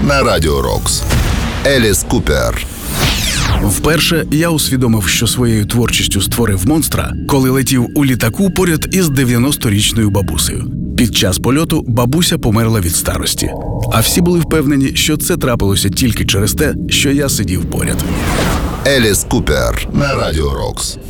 на Радіо Рокс. Еліс Купер. Вперше я усвідомив, що своєю творчістю створив монстра, коли летів у літаку поряд із 90-річною бабусею. Під час польоту бабуся померла від старості. А всі були впевнені, що це трапилося тільки через те, що я сидів поряд. Еліс Купер на Радіо Рокс.